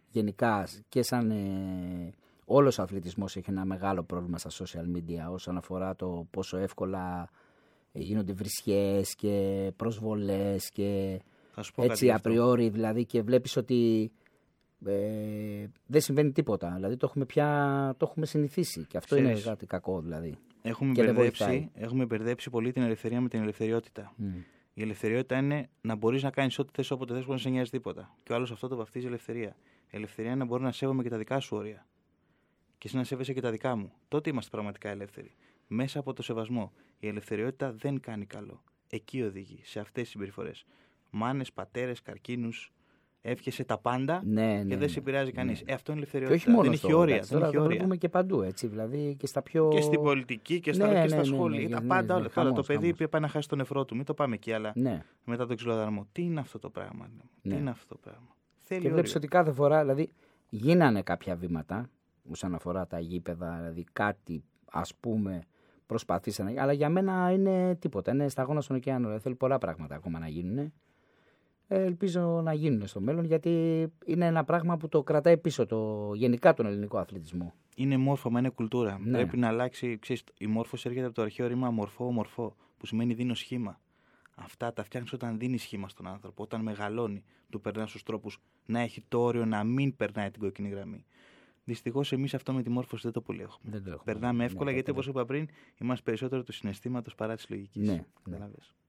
γενικά και σαν όλος ο αθλητισμός έχει ένα μεγάλο πρόβλημα στα social media όσον αφορά το πόσο εύκολα γίνονται βρισιές και προσβολές και έτσι απριόρι δηλαδή, και βλέπεις ότι δεν συμβαίνει τίποτα. Δηλαδή το έχουμε συνηθίσει και αυτό είναι κάτι κακό δηλαδή. Έχουμε μπερδέψει πολύ την ελευθερία με την ελευθεριότητα. Η ελευθεριότητα είναι να μπορείς να κάνεις ό,τι θες όποτε θες, χωρίς να σε νοιάζει τίποτα. Και ο άλλος αυτό το βαφτίζει ελευθερία. Η ελευθερία είναι να μπορώ να σέβομαι και τα δικά σου όρια. Και εσύ να σέβεσαι και τα δικά μου. Τότε είμαστε πραγματικά ελεύθεροι. Μέσα από το σεβασμό. Η ελευθεριότητα δεν κάνει καλό. Εκεί οδηγεί, σε αυτές τις συμπεριφορές. Μάνες, πατέρες, καρκίνους. Εύχεσαι τα πάντα και δεν σε επηρεάζει κανείς. Αυτό είναι ελευθεριότητα. Και όχι μόνο δεν έχει όρια. Τώρα το βλέπουμε και παντού, έτσι, δηλαδή και στα πιο. Και στην πολιτική και στα σχολεία. Τα πάντα όλα. Τώρα το παιδί που πάει να χάσει τον νεφρό του, μην το πάμε εκεί, αλλά μετά τον ξυλοδαρμό. Τι είναι αυτό το πράγμα. Τι είναι αυτό το πράγμα. Και βλέπεις ότι κάθε φορά, δηλαδή, γίνανε κάποια βήματα όσον αφορά τα γήπεδα, δηλαδή κάτι ας πούμε προσπαθήσανε, αλλά για μένα είναι τίποτα. Είναι σταγόνα στον ωκεάνο. Δηλαδή, θέλει πολλά πράγματα ακόμα να γίνουν. Ελπίζω να γίνουν στο μέλλον, γιατί είναι ένα πράγμα που το κρατάει πίσω γενικά τον ελληνικό αθλητισμό. Είναι μόρφωμα, είναι κουλτούρα. Ναι. Πρέπει να αλλάξει. Ξέρεις, η μόρφωση έρχεται από το αρχαίο ρήμα μορφό, που σημαίνει δίνω σχήμα. Αυτά τα φτιάχνεις όταν δίνεις σχήμα στον άνθρωπο, όταν μεγαλώνει, του περνάς στους τρόπους να έχει το όριο να μην περνάει την κόκκινη γραμμή. Δυστυχώς εμείς αυτό με τη μόρφωση δεν το πολύ έχουμε. Περνάμε εύκολα, γιατί όπως είπα πριν, είμαστε περισσότερο του συναισθήματος παρά της λογικής. Ναι.